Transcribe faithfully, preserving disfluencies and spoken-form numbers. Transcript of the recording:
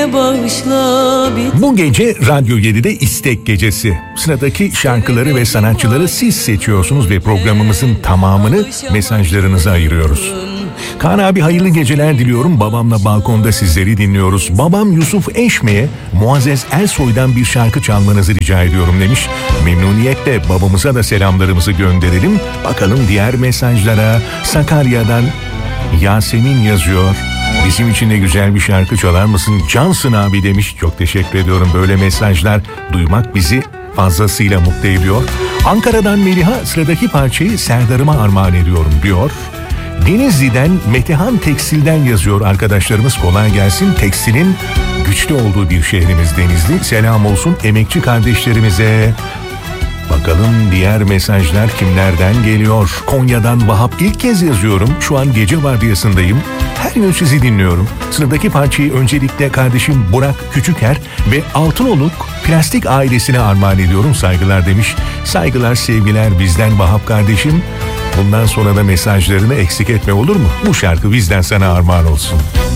Bu gece Radyo yedide istek gecesi. Sıradaki şarkıları ve sanatçıları siz seçiyorsunuz ve programımızın tamamını mesajlarınıza ayırıyoruz. Kaan abi hayırlı geceler diliyorum. Babamla balkonda sizleri dinliyoruz. Babam Yusuf Eşme'ye Muazzez Ersoy'dan bir şarkı çalmanızı rica ediyorum demiş. Memnuniyetle babamıza da selamlarımızı gönderelim. Bakalım diğer mesajlara. Sakarya'dan Yasemin yazıyor. Bizim için de güzel bir şarkı çalar mısın? Cansın abi demiş. Çok teşekkür ediyorum. Böyle mesajlar duymak bizi fazlasıyla mutlu ediyor. Ankara'dan Meliha sıradaki parçayı Serdar'ıma armağan ediyorum diyor. Denizli'den Metehan Tekstil'den yazıyor arkadaşlarımız, kolay gelsin. Tekstilin güçlü olduğu bir şehrimiz Denizli. Selam olsun emekçi kardeşlerimize. Bakalım diğer mesajlar kimlerden geliyor? Konya'dan Vahap, ilk kez yazıyorum. Şu an gece vardiyasındayım. Her gün sizi dinliyorum. Sıradaki parçayı öncelikle kardeşim Burak Küçüker ve Altınoluk Plastik ailesine armağan ediyorum. Saygılar demiş. Saygılar, sevgiler bizden Vahap kardeşim. Bundan sonra da mesajlarını eksik etme, olur mu? Bu şarkı bizden sana armağan olsun.